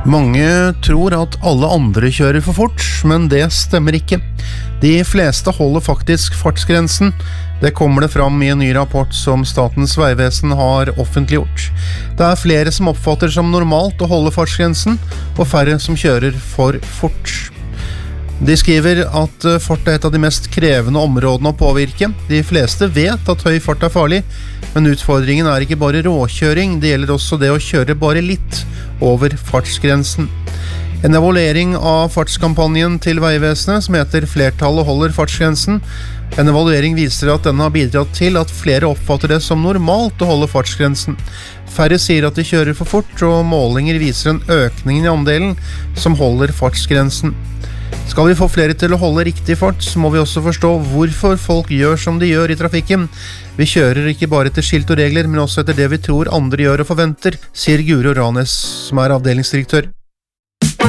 Mange tror at alle andre kjører for fort, men det stemmer ikke. De fleste holder faktisk fartsgrensen. Det kommer det fram i en ny rapport som Statens vegvesen har offentliggjort. Det er flere som oppfatter som normalt å holde fartsgrensen, og færre som kjører for fort. De skriver at fart er et av de mest krevende områdene å påvirke. De fleste vet at høy fart er farlig, men utfordringen er ikke bare råkjøring, det gjelder også det å kjøre bare litt over fartsgrensen. En evaluering av fartskampanjen til Vegvesenet som heter «Flertallet holder fartsgrensen». En evaluering viser at denne har bidratt til at flere oppfatter det som normalt å holde fartsgrensen. Færre sier at de kjører for fort, og målinger viser en økning i andelen som holder fartsgrensen. Skal vi få flere til å holde riktig fart, så må vi også forstå hvorfor folk gjør som de gjør i trafikken. Vi kjører ikke bare etter skilt og regler, men også etter det vi tror andre gjør og forventer, sier Guro Ranes, som er avdelingsdirektør.